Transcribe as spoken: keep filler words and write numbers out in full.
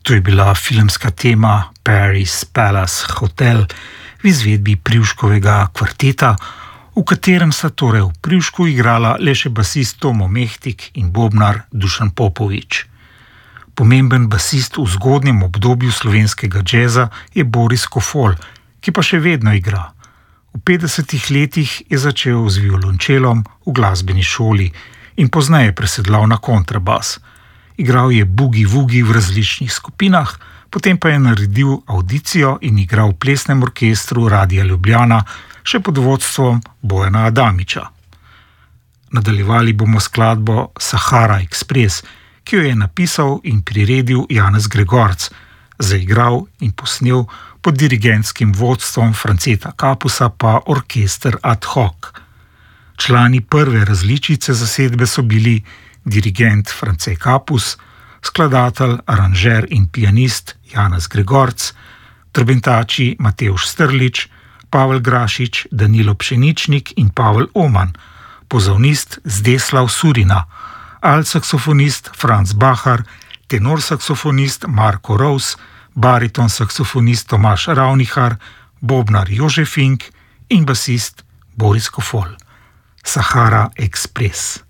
To je bila filmska tema Paris Palace Hotel v izvedbi Privškovega kvarteta, v katerem sta torej v Privšku igrala le še basist Tomo Mehtik in bobnar Dušan Popovič. Pomemben basist v zgodnjem obdobju slovenskega džeza je Boris Kofol, ki pa še vedno igra. V petdesetih letih je začel z violončelom v glasbeni šoli in pozneje presedlal na kontrabas. Igral je bugi-vugi v različnih skupinah, potem pa je naredil avdicijo in igral v plesnem orkestru Radia Ljubljana še pod vodstvom Bojana Adamiča. Nadaljevali bomo skladbo Sahara Express, ki jo je napisal in priredil Janez Gregorc, zaigral in posnel pod dirigentskim vodstvom Franceta Kapusa pa orkester Ad hoc. Člani prve različice zasedbe so bili dirigent France Kapus, skladatelj, aranžer in pianist Janez Gregorc, trobentači Matevž Strlič, Pavel Grašič, Danilo Pšeničnik in Pavel Oman, pozavnist Zdeslav Surina, alt-saksofonist Franz Bahar, tenor saksofonist Marko Rous, bariton saksofonist Tomaž Ravnihar, bobnar Jože Fink in basist Boris Kofol. Sahara Express.